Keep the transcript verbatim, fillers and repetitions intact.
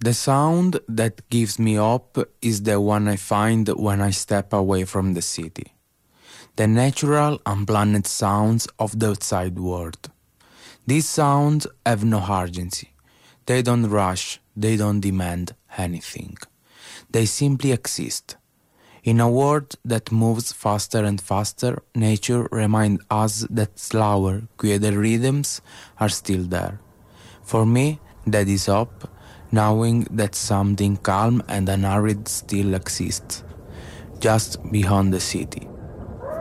The sound that gives me hope is the one I find when I step away from the city. The natural, unplanned sounds of the outside world. These sounds have no urgency. They don't rush, they don't demand anything. They simply exist. In a world that moves faster and faster, nature reminds us that slower, quieter rhythms are still there. For me, that is hope, knowing that something calm and unhurried still exists, just beyond the city.